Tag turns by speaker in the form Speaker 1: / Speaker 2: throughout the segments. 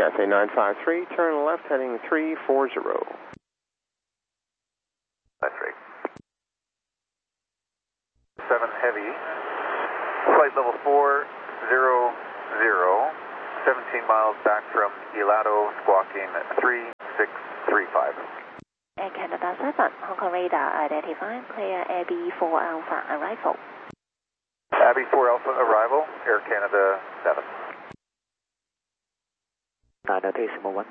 Speaker 1: Cathay 953, turn left heading 340.
Speaker 2: 53. 7 heavy, flight level 400, 17 miles back from Elado, squawking 3635.
Speaker 3: Air Canada 7, Hong Kong radar identifying clear AB 4 Alpha arrival.
Speaker 2: Abbey 4 Alpha arrival, Air Canada 7.
Speaker 4: 9.1.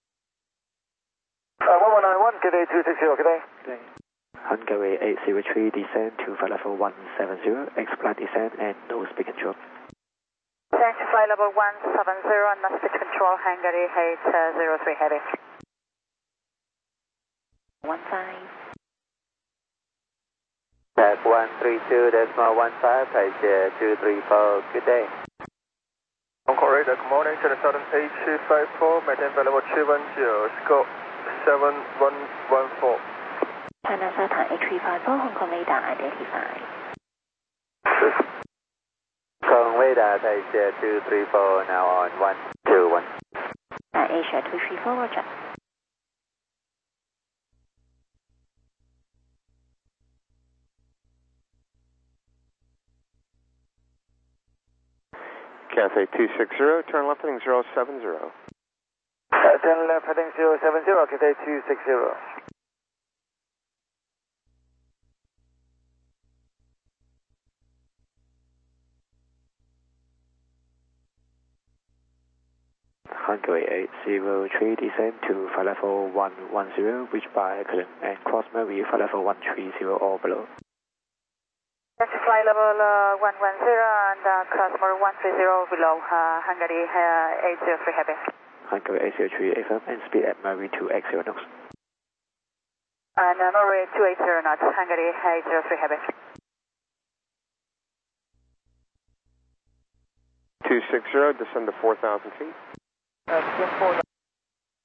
Speaker 2: 1191, good day 260, good day.
Speaker 4: Hungary 803, descend to flight level 170, X-flight descent and no speed control.
Speaker 5: Descent to flight level 170 and no speed control, Hungary 803 heavy.
Speaker 3: 15.
Speaker 4: At 132.15, Taipei 234, good day.
Speaker 2: Hong Kong radar, good morning, to the Southern 8254, maintain flight level 210, scope 7114.
Speaker 3: China Southern 8354, Hong Kong radar identified.
Speaker 4: Hong Kong radar, Taipei 234, now on 121.
Speaker 3: Asia 234, roger.
Speaker 1: Cathay 260, turn left heading 070.
Speaker 2: Turn left heading 070, Cathay 260.
Speaker 4: Hungary 803, descend to flight level 110, reach by Cullen and cross Murray flight level 130 or below.
Speaker 5: That's flight level 110 and cross Murray 130 below, Hungary 803 heavy.
Speaker 4: Hungary 803, affirm and speed at Murray 280 knots.
Speaker 5: And Murray 280 knots, Hungary 803 heavy.
Speaker 1: 260, descend to 4,000 feet.
Speaker 5: Descend 4,000